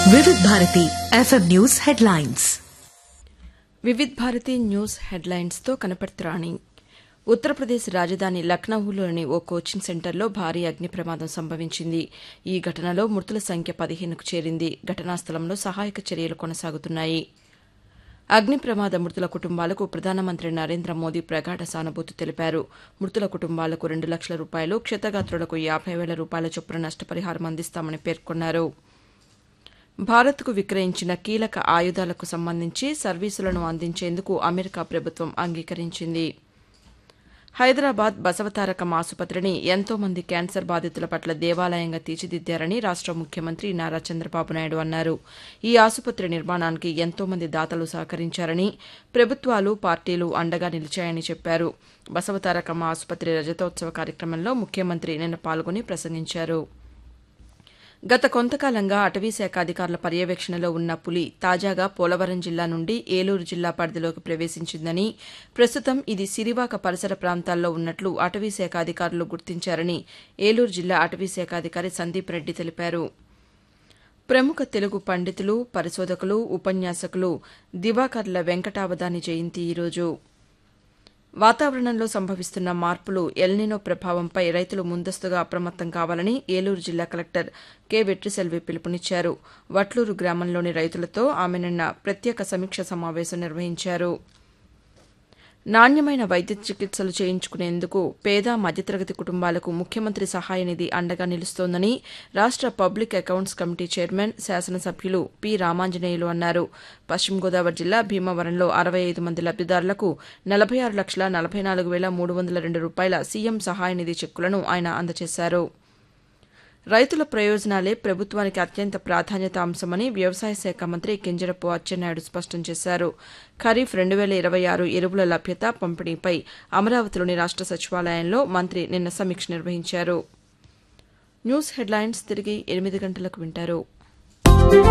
Vividh Bharati FM news headlines. Vividh Bharati news హెడ్లైన్స్తో కనపడుతురాణి. Uttar Pradesh రాజధాని లక్నౌలోని ఓ coaching సెంటర్లో భారీ అగ్ని ప్రమాదం సంభవించింది. ఈ ఘటనలో మృతుల సంఖ్య 15కు చేరింది. ఘటనా స్థలంలో సహాయక చర్యలు కొనసాగుతున్నాయి. అగ్ని ప్రమాద మృతుల కుటుంబాలకు ప్రధానమంత్రి నరేంద్ర మోదీ ప్రగాఢ సానుభూతి తెలిపారు. మృతుల కుటుంబాలకు 2 లక్షల రూపాయలు, క్షతగాత్రులకు 50,000 రూపాయల చొప్పున నష్టపరిహారం అందిస్తామని పేర్కొన్నారు. భారత్కు విక్రయించిన కీలక ఆయుధాలకు సంబంధించి సర్వీసులను అందించేందుకు అమెరికా ప్రభుత్వం అంగీకరించింది. హైదరాబాద్ బసవతారకం ఆసుపత్రిని ఎంతో మంది క్యాన్సర్ బాధితుల పట్ల దేవాలయంగా తీర్చిదిద్దారని రాష్ట ముఖ్యమంత్రి నారా చంద్రబాబు నాయుడు అన్నారు. ఈ ఆసుపత్రి నిర్మాణానికి ఎంతో మంది దాతలు సహకరించారని, ప్రభుత్వాలు, పార్టీలు అండగా నిలిచాయని చెప్పారు. బసవతారకం ఆసుపత్రి రజతోత్సవ కార్యక్రమంలో ముఖ్యమంత్రి నిన్న పాల్గొని ప్రసంగించారు. గత కొంతకాలంగా అటవీశాఖ అధికారుల పర్యవేక్షణలో ఉన్న పులి తాజాగా పోలవరం జిల్లా నుండి ఏలూరు జిల్లా పరిధిలోకి ప్రవేశించిందని, ప్రస్తుతం ఇది సిరివాక పరిసర ప్రాంతాల్లో ఉన్నట్లు అటవీశాఖ అధికారులు గుర్తించారని ఏలూరు జిల్లా అటవీశాఖ అధికారి సందీప్ రెడ్డి తెలిపారు. ప్రముఖ తెలుగు పండితులు, పరిశోధకులు, ఉపన్యాసకులు దివాకర్ల వెంకటావధాని జయంతి ఈరోజు. వాతావరణంలో సంభవిస్తున్న మార్పులు, ఎల్నినో ప్రభావంపై రైతులు ముందస్తుగా అప్రమత్తం కావాలని ఏలూరు జిల్లా కలెక్టర్ కె. వెట్రిసెల్వి పిలుపునిచ్చారు. వట్లూరు గ్రామంలోని రైతులతో ఆమె నిన్న ప్రత్యేక సమీక్ష సమావేశం నిర్వహించారు. నాణ్యమైన వైద్య చికిత్సలు చేయించుకునేందుకు పేద, మధ్యతరగతి కుటుంబాలకు ముఖ్యమంత్రి సహాయ నిధి అండగా నిలుస్తోందని రాష్ట పబ్లిక్ అకౌంట్స్ కమిటీ చైర్మన్, శాసనసభ్యులు పి. రామాంజనేయులు అన్నారు. పశ్చిమ గోదావరి జిల్లా భీమవరంలో 65 మంది లబ్దిదారులకు 46,44,302 రూపాయల సీఎం సహాయ నిధి చెక్కులను ఆయన అందజేశారు. రైతుల ప్రయోజనాలే ప్రభుత్వానికి అత్యంత ప్రాధాన్యత అంశమని వ్యవసాయ శాఖ మంత్రి కింజరపు అచ్చెన్నాయుడు స్పష్టం చేశారు. ఖరీఫ్ 2026 ఎరువుల లభ్యత, పంపిణీపై అమరావతిలోని రాష్ట సచివాలయంలో మంత్రి నిన్న సమీక్ష నిర్వహించారు. న్యూస్ హెడ్లైన్స్ తిరిగి 8 గంటలకు వింటారు.